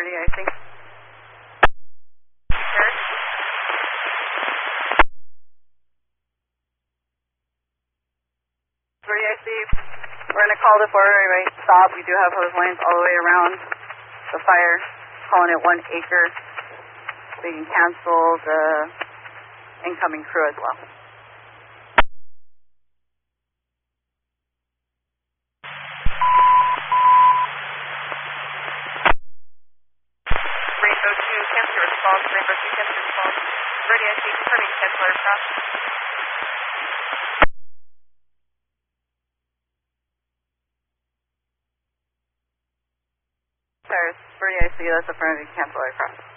Birdie, I think. Sure. Birdie, I see. We're going to call the four-way stop. We do have hose lines all the way around the fire, calling it 1 acre. So you can cancel the incoming crew as well. Rainbow 2, cancel your response. Rainbow 2, cancel your response. Birdie, I see. Confirming cancel aircraft. Birdie, I see. That's affirmative. Cancel aircraft.